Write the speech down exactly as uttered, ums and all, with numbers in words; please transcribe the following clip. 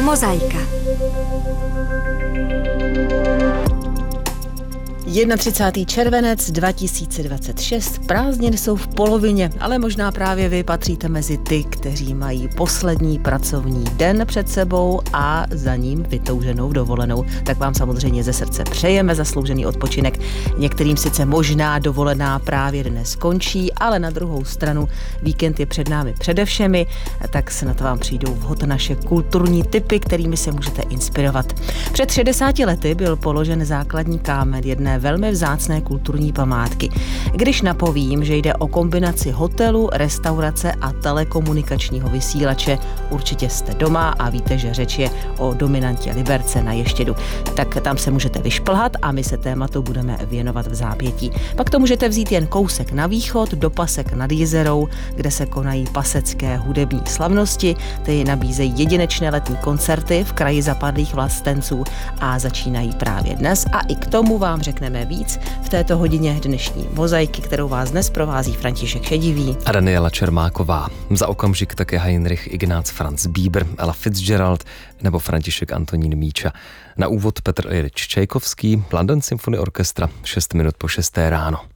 Mozaika. třicátého prvního červenec dva tisíce dvacet šest, prázdniny jsou v polovině, ale možná právě vy patříte mezi ty, kteří mají poslední pracovní den před sebou a za ním vytouženou dovolenou. Tak vám samozřejmě ze srdce přejeme zasloužený odpočinek. Některým sice možná dovolená právě dnes končí, ale na druhou stranu víkend je před námi přede všemi, tak se na to vám přijdou vhod naše kulturní tipy, kterými se můžete inspirovat. Před šedesáti lety byl položen základní kámen jedné velmi vzácné kulturní památky. Když napovím, že jde o kombinaci hotelu, restaurace a telekomunikačního vysílače, určitě jste doma a víte, že řeč je o dominantě Liberce na Ještědu. Tak tam se můžete vyšplhat a my se tématu budeme věnovat v zápětí. Pak to můžete vzít jen kousek na východ, do Pasek nad Jizerou, kde se konají pasecké hudební slavnosti. Ty nabízejí jedinečné letní koncerty v kraji zapadlých vlastenců a začínají právě dnes. A i k tomu vám řekneme víc v této hodině dnešní mozaiky, kterou vás dnes provází František Šedivý a Daniela Čermáková. Za okamžik také Heinrich Ignác Franz Bieber, Ella Fitzgerald nebo František Antonín Míča. Na úvod Petr Iljič Čajkovský, London Symphony Orchestra, šest minut po šesté ráno.